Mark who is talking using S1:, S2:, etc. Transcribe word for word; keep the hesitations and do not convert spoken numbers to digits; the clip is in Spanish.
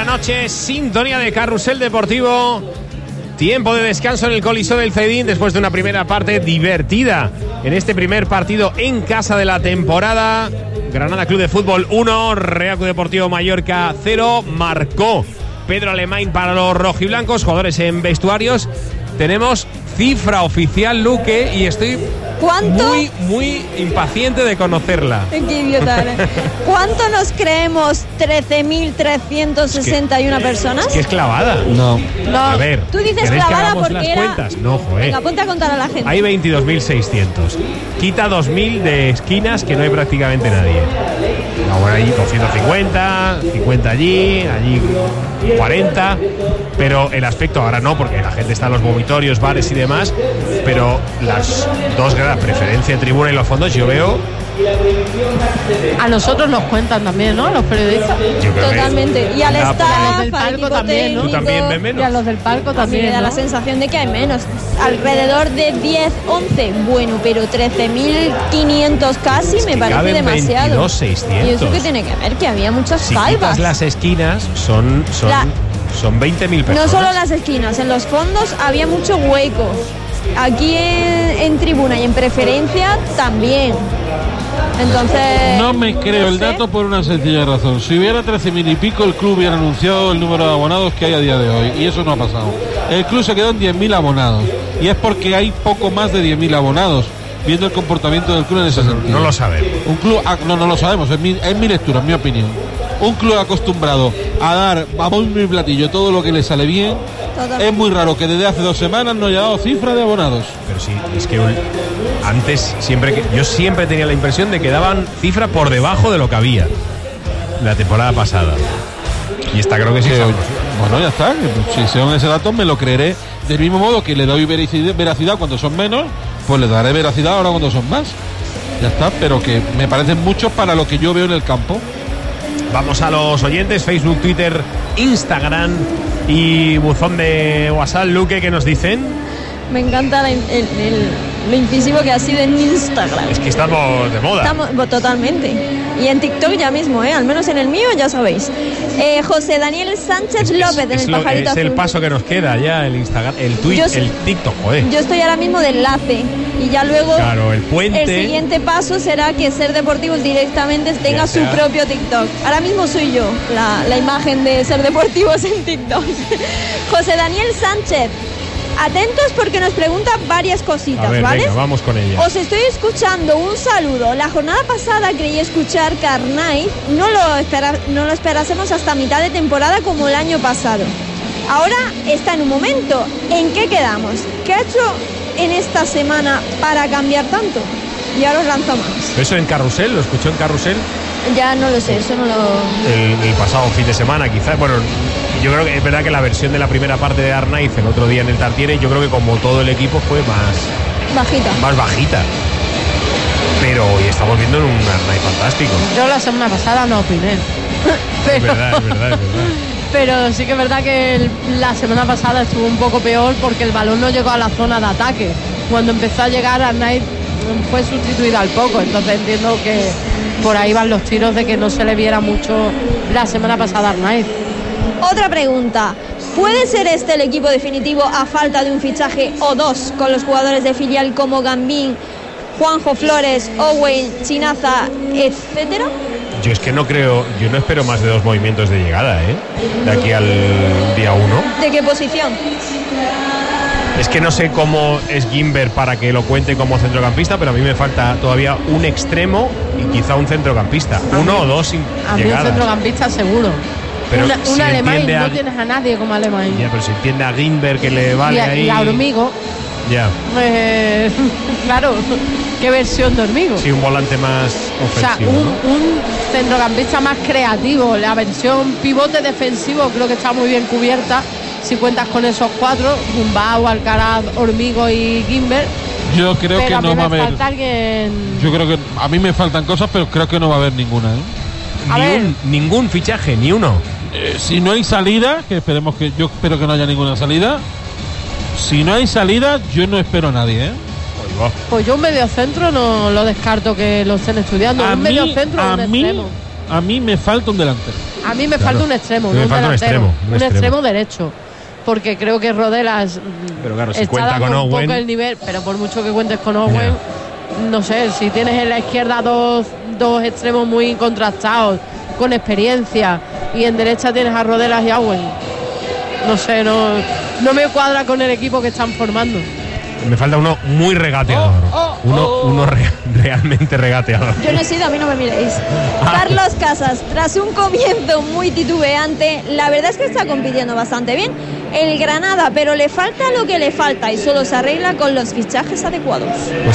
S1: noche, sintonía de Carrusel Deportivo. Tiempo de descanso en el Coliseo del Zaidín después de una primera parte divertida. En este primer partido en casa de la temporada, Granada Club de Fútbol uno, Real Club Deportivo Mallorca cero. Marcó Pedro Alemán para los rojiblancos, jugadores en vestuarios. Tenemos cifra oficial, Luque, y estoy
S2: ¿Cuánto?
S1: muy, muy impaciente de conocerla.
S2: Qué idiota eres. ¿Cuánto nos creemos trece mil trescientas sesenta y una
S1: es que,
S2: personas?
S1: Es que es clavada.
S3: No.
S2: No.
S1: A ver,
S2: Tú dices
S1: ¿queréis que
S2: clavada
S1: hagamos
S2: porque
S1: las
S2: era...
S1: cuentas? No, joder.
S2: Venga, ponte a contar a la gente.
S1: Hay veintidós mil seiscientos. Quita dos mil de esquinas, que no hay prácticamente nadie. Ahora hay doscientos cincuenta, cincuenta allí, allí cuarenta. Pero el aspecto ahora no, porque la gente está en los vomitorios, bares y demás. Pero las dos gradas, preferencia en tribuna y los fondos, yo veo.
S4: A nosotros nos cuentan también, ¿no? Los periodistas.
S1: Yo creo
S2: Totalmente.
S1: que,
S2: y al
S1: anda,
S2: staff,
S4: los del
S2: al
S4: palco
S2: equipo
S4: también, ¿no?
S1: ¿Tú también ves menos?
S4: Y a los del palco
S2: A mí
S4: también,
S2: me da
S4: ¿no?
S2: la sensación de que hay menos. Alrededor de diez, once. Bueno, pero trece mil quinientos casi
S1: Es
S2: me
S1: que
S2: parece
S1: caben
S2: demasiado.
S1: veintidós mil seiscientos.
S2: ¿Y eso qué tiene que ver? Que había muchas
S1: Si
S2: calvas.
S1: quitas las esquinas, son, son,
S2: La-
S1: son veinte mil
S2: No
S1: personas.
S2: solo las esquinas, en los fondos había mucho hueco. Aquí en, en tribuna y en preferencia también. Entonces...
S3: No me creo el
S2: sé.
S3: dato por una sencilla razón. Si hubiera trece mil y pico, el club hubiera anunciado el número de abonados que hay a día de hoy. Y eso no ha pasado. El club se quedó en diez mil abonados. Y es porque hay poco más de diez mil abonados, viendo el comportamiento del club en ese sentido.
S1: No lo sabemos.
S3: Un club, ah, no, no lo sabemos, es mi, es mi lectura, es mi opinión. Un club acostumbrado a dar a bombo y platillo todo lo que le sale bien,
S2: Totalmente.
S3: es muy raro que desde hace dos semanas no haya dado cifra de abonados.
S1: Pero sí, es que un- antes siempre que yo siempre tenía la impresión de que daban cifra por debajo de lo que había la temporada pasada. Y esta creo que sí.
S3: Que,
S1: sabemos.
S3: bueno, ya está, que, si según ese dato me lo creeré. Del mismo modo que le doy veracidad, veracidad cuando son menos, pues le daré veracidad ahora cuando son más. Ya está, pero que me parecen muchos para lo que yo veo en el campo.
S1: Vamos a los oyentes, Facebook, Twitter, Instagram y buzón de WhatsApp. Luque, ¿qué nos dicen?
S2: Me encanta la in- el- el- lo incisivo que ha sido en Instagram.
S1: Es que estamos de moda.
S2: Estamos, bo- totalmente. Y en TikTok ya mismo, ¿eh? Al menos en el mío, ya sabéis. Eh, José Daniel Sánchez
S1: Es-
S2: López
S1: es,
S2: en el
S1: lo-
S2: pajarito
S1: es el
S2: azul.
S1: paso que nos queda ya, el Instagram, el Twitter,
S2: Yo sí-
S1: el TikTok, joder.
S2: Yo estoy ahora mismo de enlace. Y ya luego
S1: Claro, el puente.
S2: el siguiente paso será que Ser Deportivos directamente tenga
S1: Ya
S2: su
S1: sea.
S2: propio TikTok. Ahora mismo soy yo, la, la imagen de Ser Deportivos en TikTok. José Daniel Sánchez, atentos porque nos pregunta varias cositas,
S1: A ver,
S2: ¿vale?
S1: venga, vamos con ella.
S2: Os estoy escuchando, un saludo. La jornada pasada creí escuchar que Arnaiz no lo, espera, no lo esperásemos hasta mitad de temporada como el año pasado. Ahora está en un momento. ¿En qué quedamos? ¿Qué ha hecho en esta semana para cambiar tanto? Y ahora os lanzo más.
S1: Eso en Carrusel, lo escuchó en Carrusel
S2: Ya no lo sé, eso no lo...
S1: el, el pasado fin de semana, quizás. Bueno, yo creo que es verdad que la versión de la primera parte de Arnaiz el otro día en el Tartiere, yo creo que como todo el equipo fue más,
S2: Bajita.
S1: más bajita. Pero hoy estamos viendo un Arnaiz fantástico.
S4: Yo la semana pasada no opiné. Pero,
S1: Es verdad, es verdad, es verdad.
S4: pero sí que es verdad que el- la semana pasada estuvo un poco peor porque el balón no llegó a la zona de ataque. Cuando empezó a llegar, Arnaiz fue sustituido al poco. Entonces entiendo que por ahí van los tiros de que no se le viera mucho la semana pasada a Arnaiz.
S2: Otra pregunta. ¿Puede ser este el equipo definitivo a falta de un fichaje o dos con los jugadores de filial como Gambín, Juanjo Flores, Owen, Chinaza, etcétera?
S1: Yo es que no creo, yo no espero más de dos movimientos de llegada, ¿eh? De aquí al día uno.
S2: ¿De qué posición?
S1: Es que no sé cómo es Gimber para que lo cuente como centrocampista, pero a mí me falta todavía un extremo y quizá un centrocampista. Uno o dos sin
S4: A mí un
S1: llegadas.
S4: centrocampista seguro.
S1: Pero
S4: Una-
S1: si
S4: un alemán,
S1: entiende a-
S4: no tienes a nadie como alemán.
S1: Ya, pero si entiende a Gimber que le
S4: y,
S1: vale
S4: a,
S1: ahí.
S4: y a Hormigo,
S1: Ya.
S4: eh, claro, qué versión de Hormigo.
S1: Sí, un volante más
S4: O sea,
S1: ofensivo,
S4: un,
S1: ¿no?
S4: un centrocampista más creativo. La versión pivote defensivo creo que está muy bien cubierta. Si cuentas con esos cuatro, Gumbau, Alcaraz, Hormigo y Gimber.
S3: Yo creo
S4: Pero
S3: que
S4: a mí
S3: no va a
S4: me
S3: haber.
S4: falta alguien.
S3: Yo creo que a mí me faltan cosas, pero creo que no va a haber ninguna, ¿eh?
S4: a
S1: Ni
S4: ver.
S1: un, ningún fichaje, ni uno.
S3: Eh, si no hay salida, que esperemos que yo espero que no haya ninguna salida. Si no hay salida, yo no espero a nadie, ¿eh?
S1: Ahí va.
S4: Pues yo un medio centro no lo descarto que lo estén estudiando.
S3: A
S4: un
S3: mí,
S4: medio centro o
S3: a
S4: un
S3: mí,
S4: extremo.
S3: a mí me falta un delantero.
S4: A mí me
S1: Claro.
S4: falta un extremo,
S1: Me
S4: no un
S1: falta un
S4: delantero,
S1: extremo, un
S4: un
S1: extremo.
S4: extremo derecho. Porque creo que Rodelas
S1: Pero claro, si
S4: está
S1: cuenta
S4: dando
S1: con
S4: un
S1: Owen.
S4: poco el nivel, pero por mucho que cuentes con Owen, no sé, si tienes en la izquierda dos, dos extremos muy contrastados, con experiencia, y en derecha tienes a Rodelas y a Owen. No sé, no, no me cuadra con el equipo que están formando.
S1: Me falta uno muy regateador.
S4: Oh, oh,
S1: uno
S4: oh.
S1: uno re- realmente regateador.
S2: Yo no he sido, a mí no me miréis.
S1: Ah.
S2: Carlos Casas, tras un comienzo muy titubeante, la verdad es que está compitiendo bastante bien el Granada, pero le falta lo que le falta y solo se arregla con los fichajes adecuados.
S1: Pues